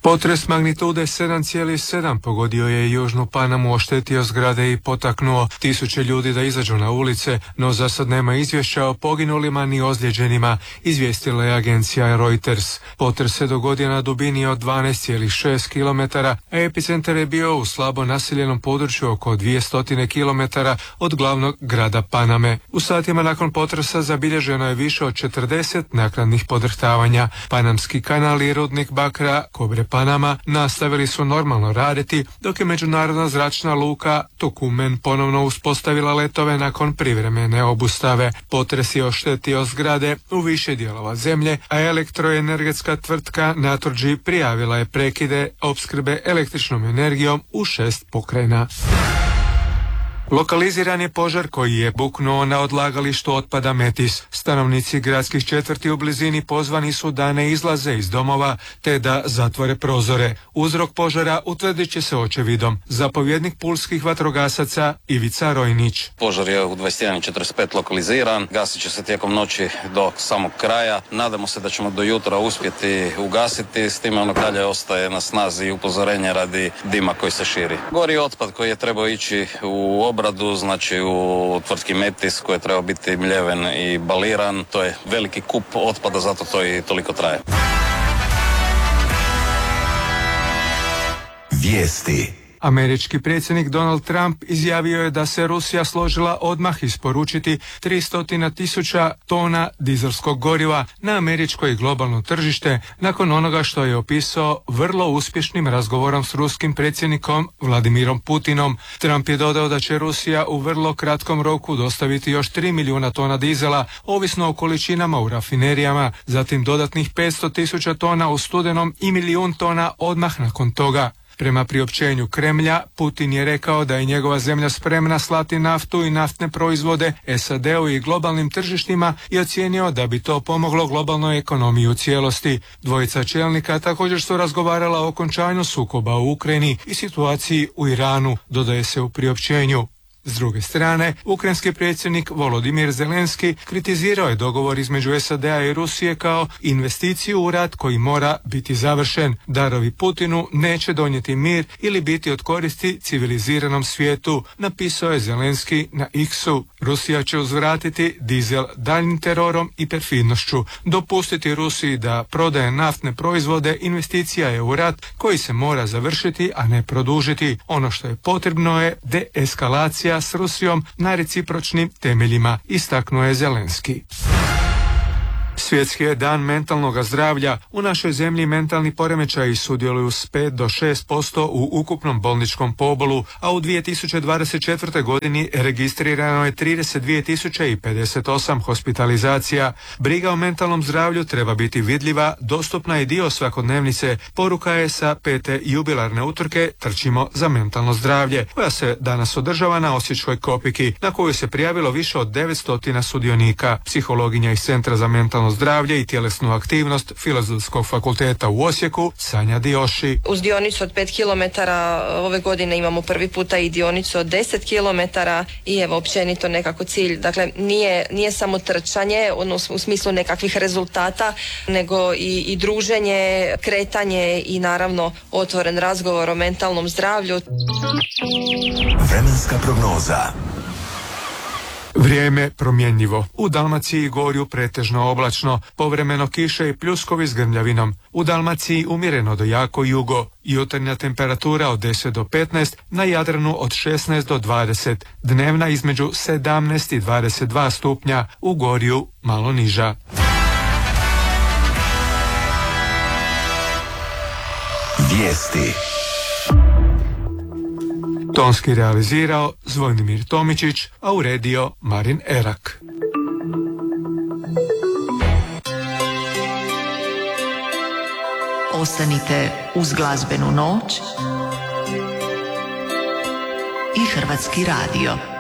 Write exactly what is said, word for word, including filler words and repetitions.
Potres magnitude sedam zarez sedam pogodio je južnu Panamu, oštetio zgrade i potaknuo tisuće ljudi da izađu na ulice, no za sad nema izvješća o poginulima ni ozlijeđenima, izvijestila je agencija Reuters. Potres se dogodio na dubini od dvanaest zarez šest kilometara, a epicentar je bio u slabo naseljenom području oko dvjesto kilometara od glavnog grada Paname. U satima nakon potresa zabilježeno je više od četrdeset naknadnih podrhtavanja. Panamski kanal i rudnik bakra Cobre Panama nastavili su normalno raditi, dok je međunarodna zračna luka Tocumen ponovno uspostavila letove nakon privremene obustave. Potres je oštetio zgrade u više dijelova zemlje, a elektroenergetska tvrtka Naturgy prijavila je prekide opskrbe električnom energijom u šest pokrajina. Lokaliziran je požar koji je buknuo na odlagalištu otpada Metis. Stanovnici gradskih četvrti u blizini pozvani su da ne izlaze iz domova te da zatvore prozore. Uzrok požara utvrdit će se očevidom. Zapovjednik pulskih vatrogasaca Ivica Rojnić. Požar je u dvadeset jedan četrdeset pet lokaliziran. Gasit će se tijekom noći do samog kraja. Nadamo se da ćemo do jutra uspjeti ugasiti. S time ono dalje ostaje na snazi upozorenje radi dima koji se širi. Gori otpad koji je trebao ići u obradu, znači u tvrtki Metis koji je trebao biti mljeven i baliran. To je veliki kup otpada, zato to i toliko traje. Vijesti. Američki predsjednik Donald Trump izjavio je da se Rusija složila odmah isporučiti tristo tisuća tona dizelskog goriva na američko i globalno tržište nakon onoga što je opisao vrlo uspješnim razgovorom s ruskim predsjednikom Vladimirom Putinom. Trump je dodao da će Rusija u vrlo kratkom roku dostaviti još tri milijuna tona dizela, ovisno o količinama u rafinerijama, zatim dodatnih petsto tisuća tona u studenom i milijun tona odmah nakon toga. Prema priopćenju Kremlja, Putin je rekao da je njegova zemlja spremna slati naftu i naftne proizvode S A D-u i globalnim tržištima i ocijenio da bi to pomoglo globalnoj ekonomiji u cijelosti. Dvojica čelnika također su razgovarala o okončanju sukoba u Ukrajini i situaciji u Iranu, dodaje se u priopćenju. S druge strane, ukrajinski predsjednik Volodimir Zelenski kritizirao je dogovor između S A D-a i Rusije kao investiciju u rat koji mora biti završen. Darovi Putinu neće donijeti mir ili biti od koristi civiliziranom svijetu, napisao je Zelenski na X-u. Rusija će uzvratiti dizel daljnim terorom i perfidnošću. Dopustiti Rusiji da prodaje naftne proizvode investicija je u rat koji se mora završiti, a ne produžiti. Ono što je potrebno je deeskalacija s Rusijom na recipročnim temeljima, istaknuo je Zelenski. Svjetski je dan mentalnog zdravlja. U našoj zemlji mentalni poremećaji sudjeluju s pet do šest posto u ukupnom bolničkom pobolu, a u dvije tisuće dvadeset četvrtoj godini registrirano je trideset dvije tisuće pedeset osam hospitalizacija. Briga o mentalnom zdravlju treba biti vidljiva, dostupna i dio svakodnevnice, poruka je sa pete jubilarne utrke Trčimo za mentalno zdravlje, koja se danas održava na Osječkoj Kopiki, na koju se prijavilo više od devetsto sudionika. Psihologinja iz Centra za mentalno zdravlje i tjelesnu aktivnost Filozofskog fakulteta u Osijeku, Sanja Dioši. Uz dionicu od pet kilometara ove godine imamo prvi puta i dionicu od deset kilometara i evo općenito nekako cilj. Dakle, nije, nije samo trčanje ono, u smislu nekakvih rezultata, nego i, i druženje, kretanje i naravno otvoren razgovor o mentalnom zdravlju. Vremenska prognoza. Vrijeme promjenjivo. U Dalmaciji i Gorju pretežno oblačno, povremeno kiše i pljuskovi s grmljavinom. U Dalmaciji umjereno do jako jugo. Jutarnja temperatura od deset do petnaest, na Jadranu od šesnaest do dvadeset. Dnevna između sedamnaest i dvadeset dva stupnja, u Gorju malo niža. Vijesti. Tonski realizirao Zvonimir Tomičić, a uredio Marin Erak. Ostanite uz glazbenu noć i Hrvatski radio.